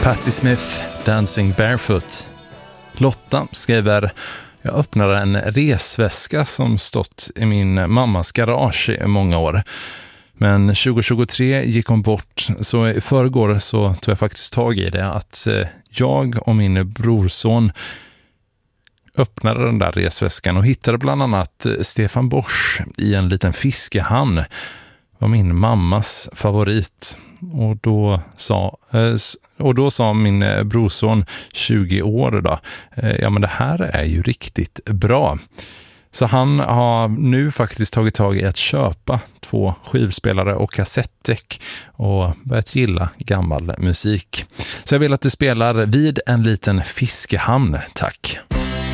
Patti Smith, Dancing Barefoot. Lotta skriver: jag öppnade en resväska som stått i min mammas garage i många år. Men 2023 gick hon bort, så i förrgår så tog jag faktiskt tag i det att jag och min brorson öppnade den där resväskan och hittade bland annat Stefan Borsch i en liten fiskehamn. Var min mammas favorit. Och då sa min brorson, 20 år då, ja men det här är ju riktigt bra. Så han har nu faktiskt tagit tag i att köpa 2 skivspelare och kassettdäck och börjat gilla gammal musik. Så jag vill att det spelar vid en liten fiskehamn, tack.